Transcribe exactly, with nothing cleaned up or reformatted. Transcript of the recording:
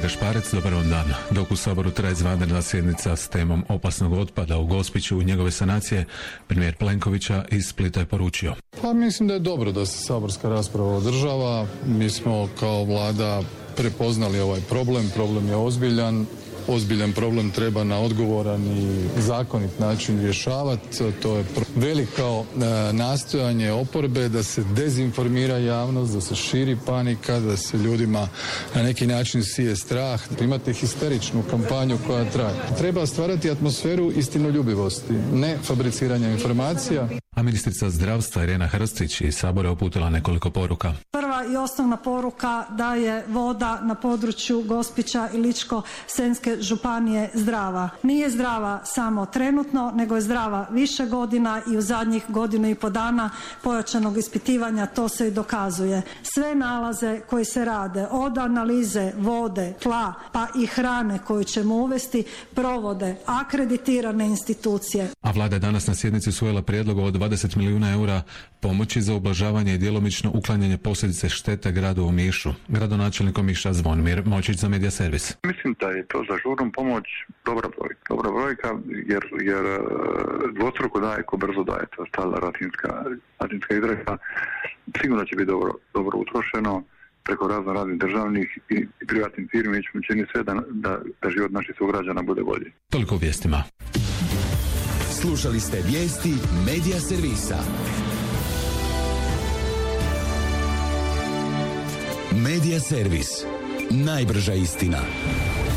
Gašparec, dobar vam dan. Dok u Saboru traje izvanredna sjednica s temom opasnog otpada u Gospiću i njegove sanacije, premijer Plenkovića iz Splita je poručio. Pa mislim da je dobro da se saborska rasprava održava. Mi smo kao vlada prepoznali ovaj problem. Problem je ozbiljan. Ozbiljan problem treba na odgovoran i zakonit način rješavati. To je veliko e, nastojanje oporbe da se dezinformira javnost, da se širi panika, da se ljudima na neki način sije strah. Imate histeričnu kampanju koja traje. Treba stvarati atmosferu istinoljubivosti, ne fabriciranja informacija. A ministrica zdravstva Irena Hrstić iz Sabora uputila nekoliko poruka. Prva i osnovna poruka da je voda na području Gospića i Ličko-senjske županije zdrava. Nije zdrava samo trenutno, nego je zdrava više godina i u zadnjih godinu i po dana pojačanog ispitivanja to se i dokazuje. Sve nalaze koji se rade, od analize vode, tla, pa i hrane koju ćemo uvesti, provode akreditirane institucije. A vlada je danas na sjednici usvojila prijedlog od dvadeset milijuna eura pomoći za ublažavanje i djelomično uklanjanje posljedice štete gradu Omišu. Gradonačelnik Omiša Zvonimir Močić za Media Servis. Mislim da je to za žurnu pomoć dobra brojka. Dobra brojka jer, jer dvostruko daje ko brzo daje. To je stala latinska, latinska izreka. Sigurno će biti dobro, dobro utrošeno preko razno raznih državnih i, i privatnih firmi. Mi ćemo činiti sve da, da, da život naših sugrađana bude bolji. Toliko u vijestima. Slušali ste vijesti Media Servisa. Media Servis. Najbrža istina.